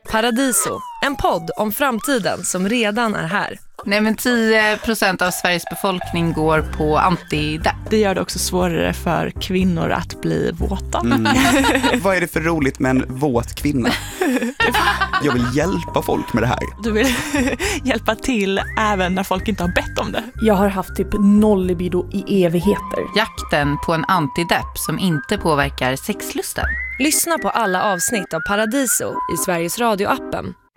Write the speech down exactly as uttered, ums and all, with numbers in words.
Paradiso, en podd om framtiden som redan är här. Nej, men tio procent av Sveriges befolkning går på antidepp. Det gör det också svårare för kvinnor att bli våta. Mm. Vad är det för roligt med en våt kvinna? Jag vill hjälpa folk med det här. Du vill hjälpa till även när folk inte har bett om det. Jag har haft typ noll libido i evigheter. Jakten på en antidepp som inte påverkar sexlusten. Lyssna på alla avsnitt av Paradiso i Sveriges Radio-appen